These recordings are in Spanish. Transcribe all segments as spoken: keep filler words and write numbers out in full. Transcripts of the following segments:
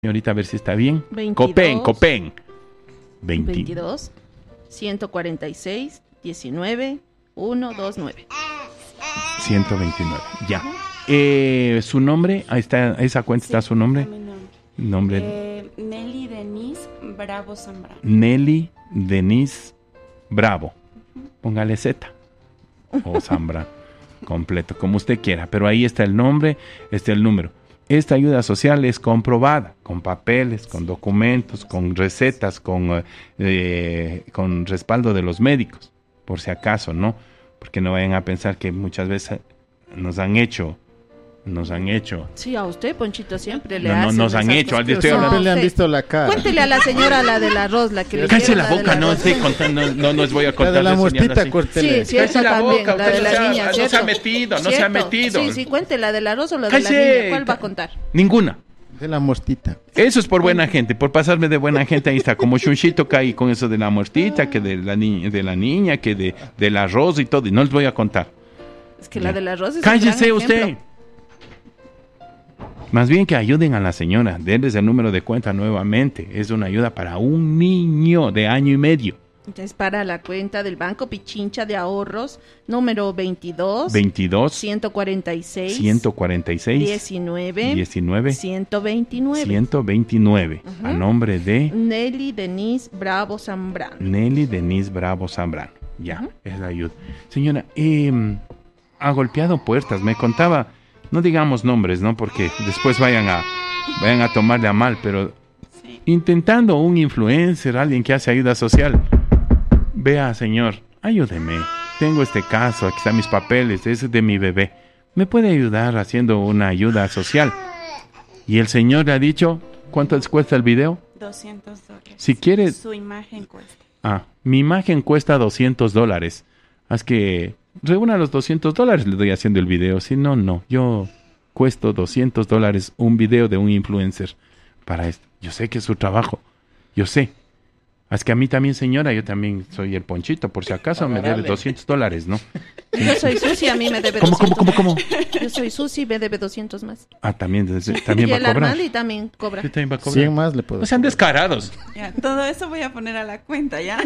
Ahorita a ver si está bien. veintidós, Copen, Copen. veinte. veintidós, ciento cuarenta y seis, diecinueve, ciento veintinueve. ciento veintinueve, ya. Eh, su nombre, ahí está, esa cuenta Sí, está su nombre. mi nombre. Nombre. Eh, Nelly Denise Bravo Zambrano. Nelly Denise Bravo. Póngale Z o Zambrano completo, como usted quiera, pero ahí está el nombre, está el número. Esta ayuda social es comprobada, con papeles, con documentos, con recetas, con, eh, con respaldo de los médicos, por si acaso, ¿no? Porque no vayan a pensar que muchas veces nos han hecho, nos han hecho. Sí, a usted, Ponchito, siempre le No, no, hacen nos han esas hecho, cosas. al estoy hablando. Siempre le han usted. visto la cara. Cuéntele a la señora la del arroz, la que le Cállese hicieron la boca, del no arroz. estoy contando, no, no les voy a La contar. de la eso, ni mostita, así. cuértele. Sí, cierto, Cállese la también, boca, la usted de no la se ha- niña, no se ha ¿cierto? metido, no se ha ¿Cierto? metido. Sí, sí, cuente la del arroz o la de Cállese. la niña, ¿cuál va a contar? Ninguna. De la mostita. Eso es por buena gente, por pasarme de buena gente, ahí está, como Chunchito caí con eso de la muertita, que de la, ni- de la niña, que de del arroz y todo, y no les voy a contar. Es que Ya. la del arroz es un Cállese gran usted. ejemplo. Más bien que ayuden a la señora, denles el número de cuenta nuevamente, es una ayuda para un niño de año y medio. Entonces, para la cuenta del Banco Pichincha de Ahorros, número veintidós, veintidós, ciento cuarenta y seis, ciento cuarenta y seis, diecinueve, diecinueve, ciento veintinueve. ciento veintinueve, Ujú. a nombre de Nelly Denise Bravo Zambrano. Nelly Denise Bravo Zambrano. Ya, Ujú. es la ayuda. Señora, eh, ha golpeado puertas, me contaba, no digamos nombres, ¿no? Porque después vayan a, vayan a tomarle a mal, pero Sí. intentando un influencer, alguien que hace ayuda social. Vea, señor, ayúdeme. Tengo este caso, aquí están mis papeles, ese es de mi bebé. ¿Me puede ayudar haciendo una ayuda social? Y el señor le ha dicho, ¿cuánto les cuesta el video? doscientos dólares. Si quiere- Su imagen cuesta. Ah, mi imagen cuesta doscientos dólares. Haz que reúna los doscientos dólares, le doy haciendo el video. Si no, no. Yo cuesto doscientos dólares un video de un influencer para esto. Yo sé que es su trabajo. Yo sé. Haz que a mí también, señora, yo también soy el Ponchito. Por si acaso me debe doscientos dólares, ¿no? Yo soy Susi, a mí me debe ¿Cómo, cómo, doscientos. cómo, cómo? Yo soy Susi, me debe doscientos más. Ah, también, también Y va a el cobrar. Armandi también cobra. Sí, también va a cobrar. cien más le puedo. No sean descarados. Ya, todo eso voy a poner a la cuenta, ¿ya?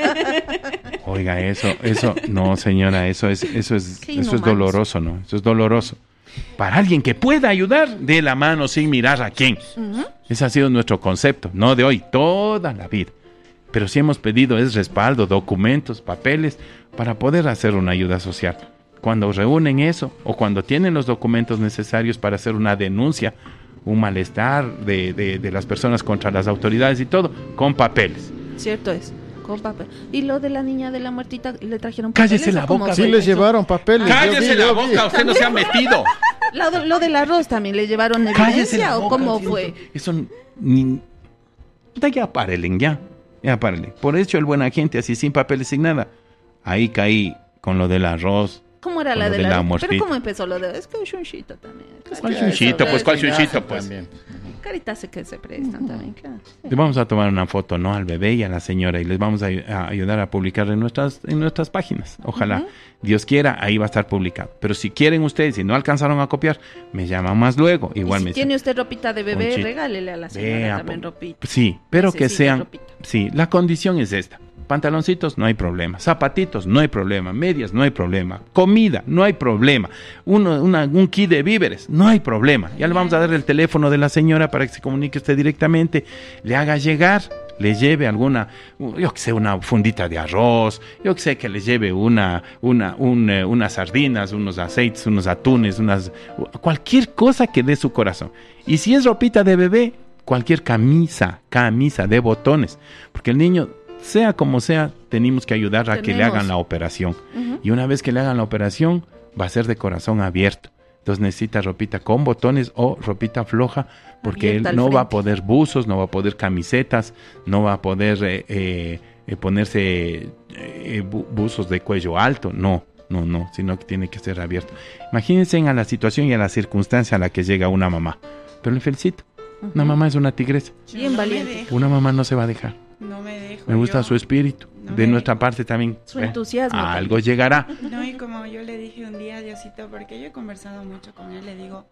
Oiga, eso, eso, no, señora, eso es, eso es, Qué eso es inhumanos. doloroso, ¿no? Eso es doloroso. Para alguien que pueda ayudar, de la mano sin mirar a quién. Ujú. Ese ha sido nuestro concepto, no de hoy, toda la vida. Pero sí hemos pedido es respaldo, documentos, papeles, para poder hacer una ayuda social. Cuando reúnen eso, o cuando tienen los documentos necesarios para hacer una denuncia, un malestar de, de, de las personas contra las autoridades y todo, con papeles. Cierto es, con papel. ¿Y lo de la niña de la muertita le trajeron papeles? Cállese la o cómo boca. fue Sí les eso? llevaron papeles. yo ¡Cállese vi, la yo vi. boca! Usted no se ha metido. Lo, de- lo del arroz también le llevaron Cállese evidencia la o boca, cómo tío. fue. Eso ni... Puta, ya párele, ya. Ya párele. Por hecho, el buena gente, así sin papeles, sin nada. Ahí caí con lo del arroz. ¿Cómo era Con la lo de de la la Pero muertita. cómo empezó lo de... Es que un chunchito también. ¿Cuál Carita, chunchito? eso, Pues, ¿cuál es- chunchito? Pues. También. Caritas se que se prestan también, claro. Le vamos a tomar una foto, ¿no? Al bebé y a la señora y les vamos a, a ayudar a publicar en nuestras, en nuestras páginas. Ojalá Ujú. Dios quiera, ahí va a estar publicado. Pero si quieren ustedes, si no alcanzaron a copiar, me llaman más luego. Igual Y me si tiene usted ropita de bebé, Ponchito. regálele a la señora Vea, también po- ropita. Sí, pero que Necesita sean... ropita. Sí, la condición es esta. Pantaloncitos, no hay problema. Zapatitos, no hay problema. Medias, no hay problema. Comida, no hay problema. Uno, una- un kit de víveres, no hay problema. Ya le vamos a dar el teléfono de la señora para que se comunique usted directamente, le haga llegar, le lleve alguna, yo que sé, una fundita de arroz, yo que sé, que le lleve una, una, un, eh, unas sardinas, unos aceites, unos atunes, unas, cualquier cosa que dé su corazón. Y si es ropita de bebé, cualquier camisa, camisa de botones, porque el niño, sea como sea, tenemos que ayudar a que le Tenemos. hagan la operación. Ujú. Y una vez que le hagan la operación, va a ser de corazón abierto. Entonces necesita ropita con botones o ropita floja, porque Abierta él al no va a frente. poder buzos, no va a poder camisetas, no va a poder eh, eh, eh, ponerse eh, bu- buzos de cuello alto, no. No, no, sino que tiene que ser abierto. Imagínense a la situación y a la circunstancia a la que llega una mamá. Pero le felicito. Una mamá es una tigresa. Bien no valiente. Me dejo, Una mamá no se va a dejar. no me dejo. Me gusta yo- su espíritu. no De me- nuestra parte también. Su eh, entusiasmo Algo también. llegará. No, y como yo le dije un día a Diosito, porque yo he conversado mucho con él, le digo,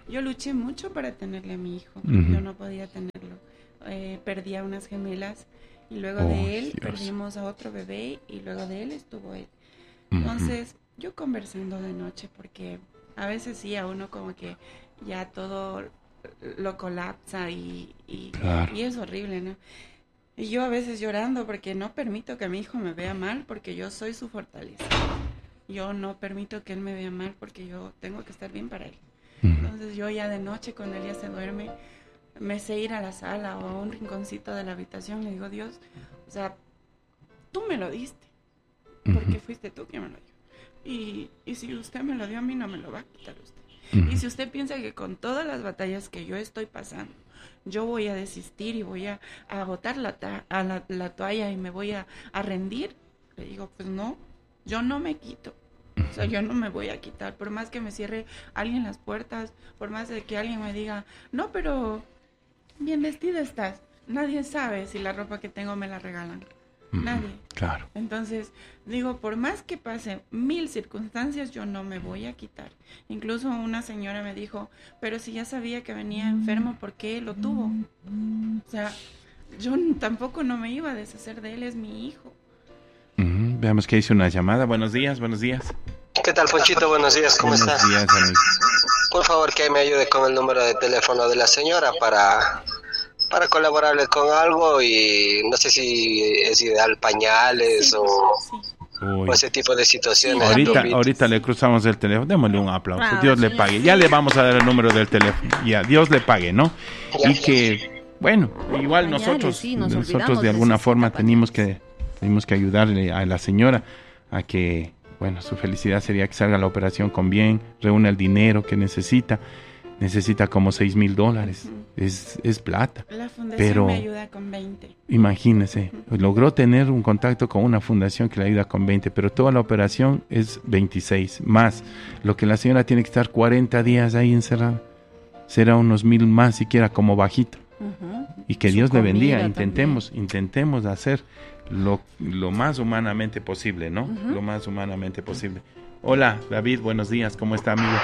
Yo luché mucho para tenerle a mi hijo. Ujú. Yo no podía tenerlo. Eh, perdí a unas gemelas y luego Oh, de él Dios. perdimos a otro bebé y luego de él estuvo él. Ujú. Entonces, yo conversando de noche, porque a veces sí, a uno como que ya todo lo colapsa y, y, Claro. y es horrible, ¿no? Y yo a veces llorando porque no permito que mi hijo me vea mal porque yo soy su fortaleza. Yo no permito que él me vea mal porque yo tengo que estar bien para él. Ujú. Entonces yo ya de noche cuando él ya se duerme, me sé ir a la sala o a un rinconcito de la habitación, le digo, Dios, o sea, tú me lo diste, porque Ujú. fuiste tú quien me lo dio. Y, y si usted me lo dio a mí, no me lo va a quitar usted. Ujú. Y si usted piensa que con todas las batallas que yo estoy pasando, yo voy a desistir y voy a, a botar la, ta- a la, la toalla y me voy a, a rendir, le digo, pues no, yo no me quito. O sea, yo no me voy a quitar, por más que me cierre alguien las puertas, por más de que alguien me diga, no, pero bien vestida estás. Nadie sabe si la ropa que tengo me la regalan. Ujú. Nadie. Claro. Entonces, digo, por más que pase mil circunstancias, yo no me voy a quitar. Incluso una señora me dijo, pero si ya sabía que venía enfermo, ¿por qué lo tuvo? O sea, yo n- tampoco no me iba a deshacer de él, es mi hijo. Ujú. Veamos que hice una llamada. Buenos días, buenos días. ¿Qué tal, Ponchito? Buenos días, ¿cómo buenos estás? días, amigo. Por favor, que me ayude con el número de teléfono de la señora para, para colaborarle con algo y no sé si es ideal pañales Sí, o, pues, sí. Uy. o ese tipo de situaciones. Ahorita, Ropitas. ahorita le cruzamos el teléfono. Démosle un aplauso. Ah, Dios le señor. pague. Ya le vamos a dar el número del teléfono. Ya, Dios le pague, ¿no? Ya. Y que, bueno, igual Pañales, nosotros, sí, nos nosotros olvidamos, de alguna necesita forma pañales. tenemos que, tenemos que ayudarle a la señora a que, bueno, su felicidad sería que salga la operación con bien, reúna el dinero que necesita. Necesita como seis mil dólares. Ujú. Es, es plata. La fundación Pero- me ayuda con veinte. Imagínese, logró tener un contacto con una fundación que le ayuda con veinte, pero toda la operación es veintiséis, más lo que la señora tiene que estar cuarenta días ahí encerrada. Será unos mil más siquiera como bajito. Ujú. Y que Su Dios le bendiga. comida Intentemos, intentemos hacer lo, lo más humanamente posible, ¿no? Ujú. Lo más humanamente posible. Hola, David, buenos días, ¿cómo está, amigo?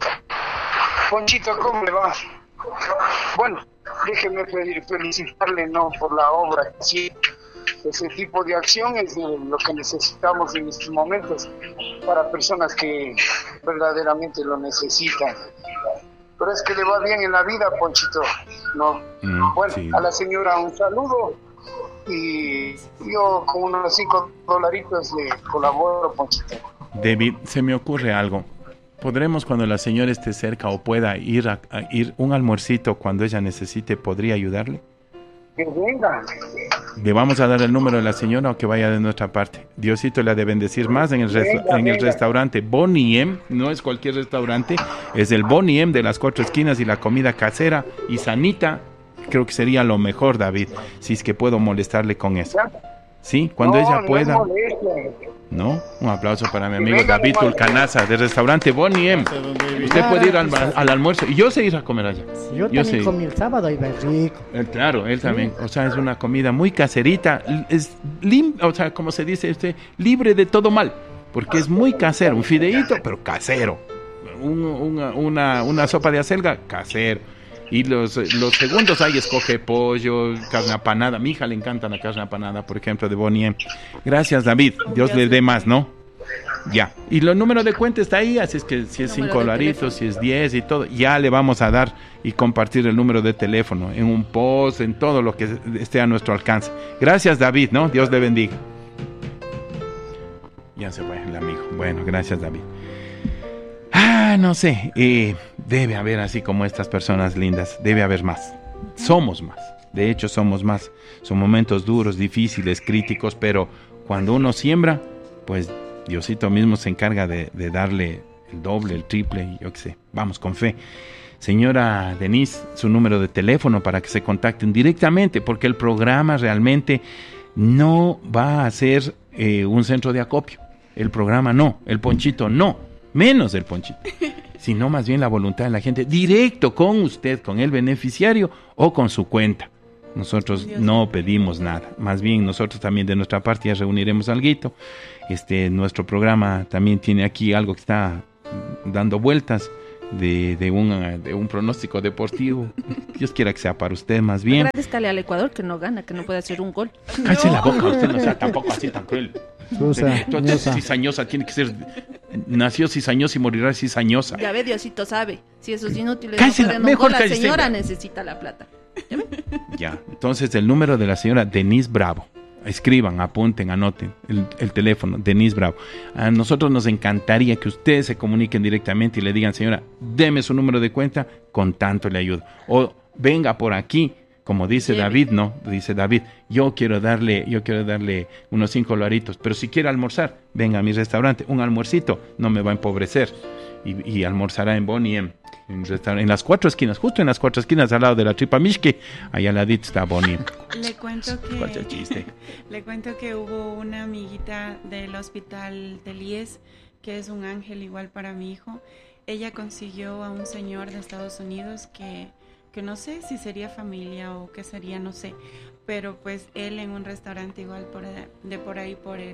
Ponchito, ¿cómo le va? Bueno, déjeme fel- felicitarle, ¿no?, por la obra. Sí, ese tipo de acción es eh, lo que necesitamos en estos momentos para personas que verdaderamente lo necesitan. Pero es que le va bien en la vida, Ponchito, ¿no? Mm, Bueno, sí. a la señora un saludo y yo con unos cinco dolaritos le colaboro, Ponchito. David, se me ocurre algo. ¿Podremos, cuando la señora esté cerca o pueda ir a, a ir un almuercito cuando ella necesite, podría ayudarle? Que venga. ¿Le vamos a dar el número de la señora o que vaya de nuestra parte? Diosito le ha de bendecir más en el, resta- Venga, en el venga. restaurante Bonnie M. No es cualquier restaurante, es el Bonnie M de las cuatro esquinas y la comida casera y sanita. Creo que sería lo mejor, David, si es que puedo molestarle con eso. ¿Ya? ¿Sí? Cuando No, ella no pueda. es molestia. ¿No? Un aplauso para mi amigo venga, David nomás. Tulcanaza, del restaurante Bonnie M. Usted puede ir al, al almuerzo. Y yo sé ir a comer allá. Yo Yo también sé. comí el sábado y va rico. Él, claro, él también. O sea, es una comida muy caserita. l- Es lim, o sea, como se dice usted, libre de todo mal. Porque es muy casero. Un fideíto, pero casero. Un- una, una, una sopa de acelga, casero. Y los, los segundos ahí escoge pollo, carne apanada. A mi hija le encanta la carne apanada, por ejemplo, de Bonnie M. Gracias, David. Dios le dé más, ¿no? Ya. Y el número de cuenta está ahí, así es que si es Número cinco de dolaritos, teléfono. si es diez y todo, ya le vamos a dar y compartir el número de teléfono en un post, en todo lo que esté a nuestro alcance. Gracias, David, ¿no? Dios le bendiga. Ya se fue el amigo. Bueno, gracias, David. Ah, no sé, eh, debe haber así como estas personas lindas, debe haber más. Somos más, de hecho somos más. Son momentos duros, difíciles, críticos, pero cuando uno siembra, pues Diosito mismo se encarga de, de darle el doble, el triple, yo qué sé. Vamos con fe. Señora Denise, su número de teléfono para que se contacten directamente, porque el programa realmente no va a ser eh, un centro de acopio. El programa no, el Ponchito no. Menos el Ponchito, sino más bien la voluntad de la gente, directo con usted, con el beneficiario o con su cuenta. Nosotros Dios no mío. pedimos nada, más bien nosotros también de nuestra parte ya reuniremos alguito. Este, nuestro programa también tiene aquí algo que está dando vueltas, de, de, un, de un pronóstico deportivo. Dios quiera que sea para usted más bien. Agradezcale al Ecuador que no gana, que no puede hacer un gol. Cállese la boca, usted no sea tampoco así tan cruel. Susa, Entonces, cizañosa tiene que ser. Nació cizañosa y morirá cizañosa. Ya ve, Diosito sabe. Si esos inútiles Cállese no la- pueden un mejor gol, la cállese. señora necesita la plata. Ya, entonces el número de la señora Denise Bravo. Escriban, apunten, anoten el, el teléfono, Denise Bravo. A nosotros nos encantaría que ustedes se comuniquen directamente y le digan, señora, deme su número de cuenta, con tanto le ayudo. O venga por aquí, como dice Lleve. David, no, dice David, yo quiero darle, yo quiero darle unos cinco dolaritos, pero si quiere almorzar, venga a mi restaurante, un almuercito, no me va a empobrecer. Y, y almorzará en Bonnie M. En, restaur- en las cuatro esquinas, justo en las cuatro esquinas, al lado de la Tripa Mishki, allá al ladito está Bonnie M. Le cuento ¿Cuál es el que chiste? le cuento que hubo una amiguita del hospital del I E S que es un ángel igual para mi hijo. Ella consiguió a un señor de Estados Unidos que que no sé si sería familia o qué sería, no sé, pero pues él en un restaurante igual por de, de por ahí por el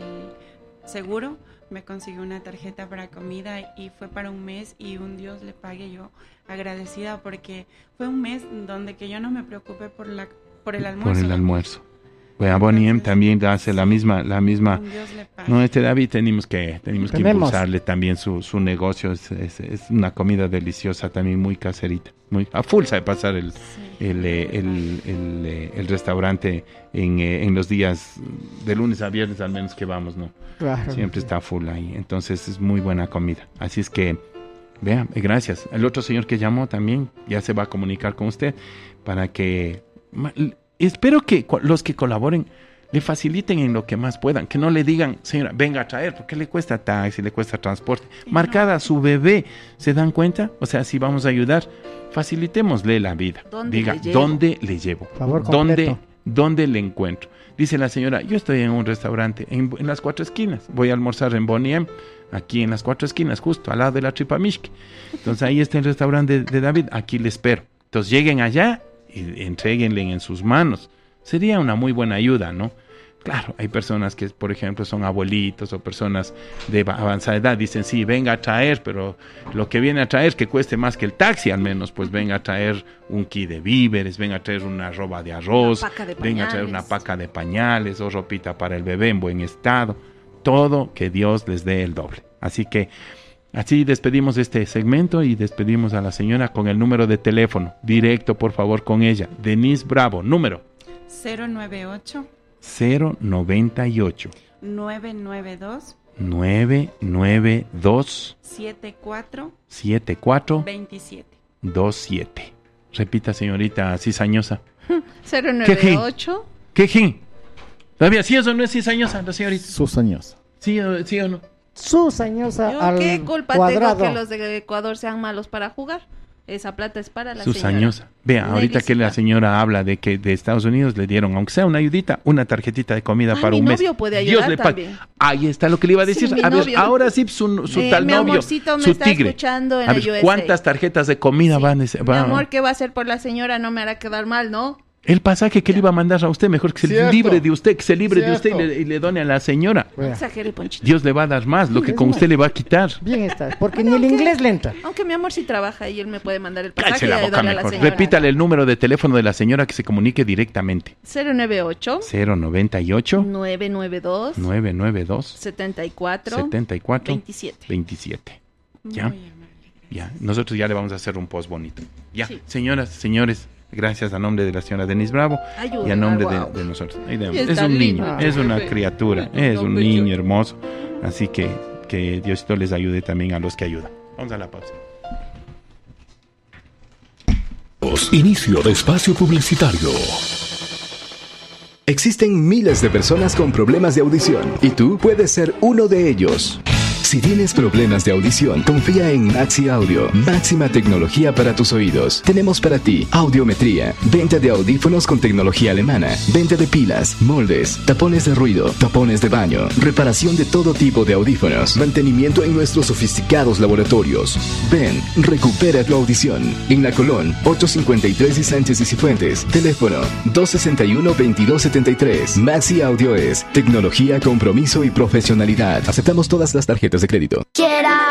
seguro me consiguió una tarjeta para comida y fue para un mes y un Dios le pague, yo agradecida porque fue un mes donde que yo no me preocupé por la por el almuerzo. Por el almuerzo. Bueno, Bonnie M también hace la misma, la misma. Un Dios le pague. No, este David tenemos que, tenemos que Tenemos. impulsarle también su, su negocio. Es, es, es una comida deliciosa, también muy caserita. Muy, a full sabe pasar el, Sí. el, eh, el, el, eh, el restaurante en, eh, en los días de lunes a viernes, al menos que vamos, ¿no? Claro. Siempre está full ahí. Entonces es muy buena comida. Así es que, vea, eh, gracias. El otro señor que llamó también ya se va a comunicar con usted para que... ma- l- Espero que cu- los que colaboren le faciliten en lo que más puedan. Que no le digan, señora, venga a traer, porque le cuesta taxi, le cuesta transporte. Sí, Marcada no. a su bebé, ¿se dan cuenta? O sea, si vamos a ayudar, facilitémosle la vida. ¿Dónde Diga, le llevo? ¿dónde le llevo? Favor ¿Dónde, completo. ¿Dónde le encuentro? Dice la señora, yo estoy en un restaurante en, en las cuatro esquinas. Voy a almorzar en Bonnie M, aquí en las cuatro esquinas, justo al lado de la Tripa Mishki. Entonces ahí está el restaurante de, de David, aquí le espero. Entonces lleguen allá y entréguenle en sus manos. Sería una muy buena ayuda, ¿no? Claro, hay personas que, por ejemplo, son abuelitos o personas de va- avanzada edad, dicen, sí, venga a traer, pero lo que viene a traer que cueste más que el taxi, al menos, pues venga a traer un kit de víveres, venga a traer una roba de arroz, Una paca de venga a traer una pañales. paca de pañales o ropita para el bebé en buen estado. Todo que Dios les dé el doble. Así que así despedimos este segmento y despedimos a la señora con el número de teléfono. Directo, por favor, con ella. Denise Bravo, número cero nueve ocho cero noventa y ocho nueve nueve dos nueve nueve dos siete cuatro siete cuatro veintisiete. dos siete. Repita, señorita cizañosa. cero nueve ocho ¿Qué jin? ¿Todavía sí o no es cizañosa la señorita? Sus años. ¿Sí o, sí o no? Sus años Yo al qué culpa cuadrado. tengo que los de Ecuador sean malos para jugar. Esa plata es para la señora. Susañosa. Vea, ahorita que la Nelicita. señora habla de que de Estados Unidos le dieron, aunque sea una ayudita, una tarjetita de comida Ah, para mi un mes. novio puede Dios ayudar le pague. también. Ahí está lo que le iba a Sí, decir. mi a ver, novio. ahora sí, su, su Eh, tal mi novio, amorcito me su está tigre. escuchando en a la ver, U S A. ¿cuántas tarjetas de comida Sí. van? ese- Mi va- amor, ¿qué va a hacer por la señora? No me hará quedar mal, ¿no? El pasaje que le iba a mandar a usted, mejor que se Cierto. libre de usted, que se libre de usted y Cierto. le, y le done a la señora. Vea, Exagere, Ponchito. Dios le va a dar más, lo que Es con más. usted le va a quitar. bien está, porque ni el inglés le entra. Aunque mi amor sí trabaja y él me puede mandar el pasaje Cállese y la boca darle a la mejor. señora. Repítale el número de teléfono de la señora que se comunique directamente. cero nueve ocho cero noventa y ocho nueve nueve dos nueve nueve dos setenta y cuatro setenta y cuatro veintisiete. veintisiete. Ya. Muy amable. Ya, nosotros ya le vamos a hacer un post bonito. Ya, Sí. señoras, señores, gracias a nombre de la señora Denise Bravo Ayuda, y a nombre de, guau. de nosotros. Ahí de- Y es está un lindo, niño, este es una bebé. criatura, es un Don niño Bello. hermoso. Así que que Diosito les ayude también a los que ayudan. Vamos a la pausa. Inicio de espacio publicitario. Existen miles de personas con problemas de audición y tú puedes ser uno de ellos. Si tienes problemas de audición, confía en Maxi Audio, máxima tecnología para tus oídos. Tenemos para ti audiometría, venta de audífonos con tecnología alemana, venta de pilas, moldes, tapones de ruido, tapones de baño, reparación de todo tipo de audífonos, mantenimiento en nuestros sofisticados laboratorios. Ven, recupera tu audición. En La Colón, ochocientos cincuenta y tres y Sánchez y Cifuentes. Teléfono dos sesenta y uno veintidós setenta y tres. Maxi Audio es tecnología, compromiso y profesionalidad. Aceptamos todas las tarjetas de crédito.